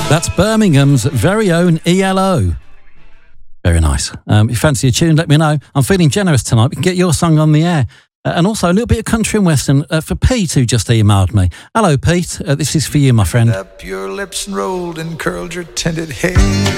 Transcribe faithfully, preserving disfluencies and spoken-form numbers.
That's Birmingham's very own E L O. Very nice. Um, if you fancy a tune, let me know. I'm feeling generous tonight. We can get your song on the air. Uh, and also a little bit of country and western uh, for Pete, who just emailed me. Hello, Pete. Uh, this is for you, my friend. Up your lips and rolled and curled your tinted hair.